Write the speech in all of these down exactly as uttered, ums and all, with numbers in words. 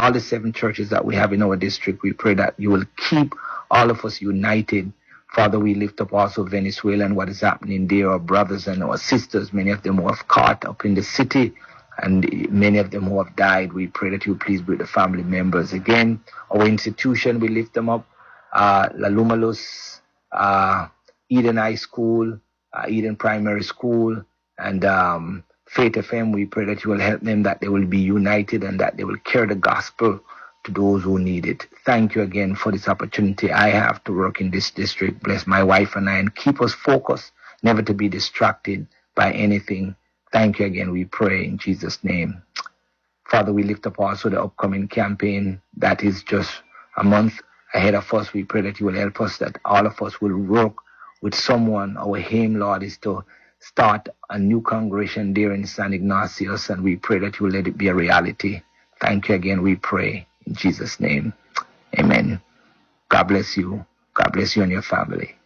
all the seven churches that we have in our district. We pray that you will keep all of us united. Father, we lift up also Venezuela and what is happening there, our brothers and our sisters, many of them who have caught up in the city, and many of them who have died. We pray that you please be with the family members. Again, our institution, we lift them up, uh, La Lumalus, uh, Eden High School, uh, Eden Primary School, and um, Faith F M. We pray that you will help them, that they will be united and that they will carry the gospel to those who need it. Thank you again for this opportunity I have to work in this district. Bless my wife and I and keep us focused, never to be distracted by anything. Thank you again, we pray in Jesus' name. Father, we lift up also the upcoming campaign that is just a month ahead of us. We pray that you will help us, that all of us will work with someone. Our aim, Lord, is to start a new congregation there in San Ignatius, and we pray that you will let it be a reality. Thank you again, we pray in Jesus' name. Amen. God bless you. God bless you and your family.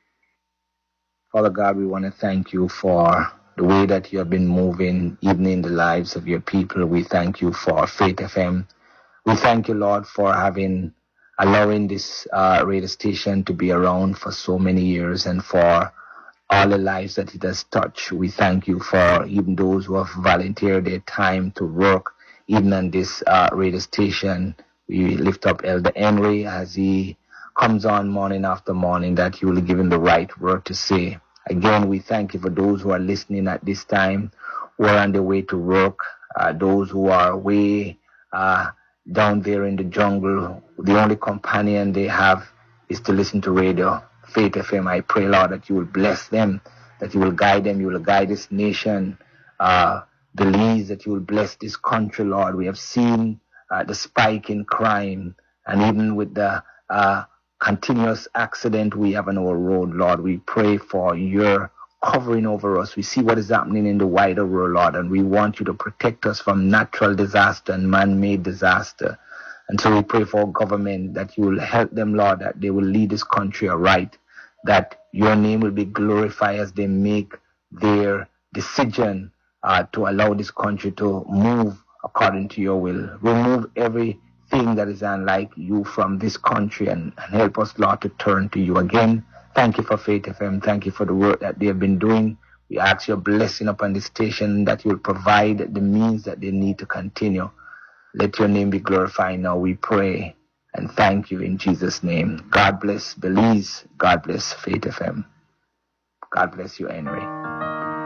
Father God, we want to thank you for the way that you have been moving even in the lives of your people. We thank you for Faith F M. We thank you, Lord, for having, allowing this uh, radio station to be around for so many years and for all the lives that it has touched. We thank you for even those who have volunteered their time to work even on this uh, radio station. We lift up Elder Henry as he comes on morning after morning, that you will give him the right word to say. Again, we thank you for those who are listening at this time, who are on their way to work, uh, those who are way uh, down there in the jungle. The only companion they have is to listen to radio, Faith F M. I pray, Lord, that you will bless them, that you will guide them, you will guide this nation, uh, Belize, that you will bless this country, Lord. We have seen uh, the spike in crime, and even with the uh, continuous accident we have on our road, Lord, we pray for your covering over us. We see what is happening in the wider world, Lord, and we want you to protect us from natural disaster and man-made disaster. And so we pray for our government, that you will help them, Lord, that they will lead this country aright, that your name will be glorified as they make their decision uh, to allow this country to move according to your will. Remove every thing that is unlike you from this country, and, and help us, Lord, to turn to you again. Thank you for Faith F M. Thank you for the work that they have been doing. We ask your blessing upon this station, that you will provide the means that they need to continue. Let your name be glorified now, we pray, and thank you in Jesus' name. God bless Belize. God bless Faith F M. God bless you, Henry.